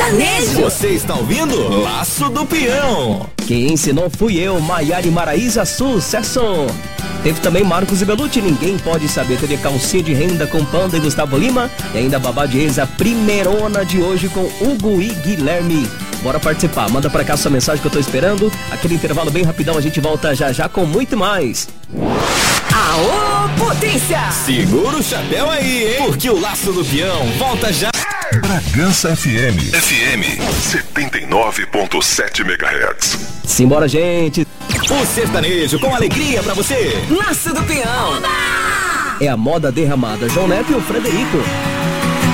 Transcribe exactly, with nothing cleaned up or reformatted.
sertanejo. Você está ouvindo Laço do Peão. Quem ensinou fui eu, Maiara e Maraísa, sucesso. Teve também Marcos e Belucci, Ninguém Pode Saber. Teve Calcinha de Renda com Panda e Gustavo Lima. E ainda Babá de Reis, a primeirona de hoje com Hugo e Guilherme. Bora participar, manda pra cá sua mensagem que eu tô esperando. Aquele intervalo bem rapidão, a gente volta já já com muito mais. Aô, potência! Segura o chapéu aí, hein? Porque o Laço do Peão volta já. Bragança F M. F M setenta e nove ponto sete megahertz. Simbora, gente. O sertanejo com alegria pra você. Laço do Peão. É a moda derramada. João Neto e o Frederico.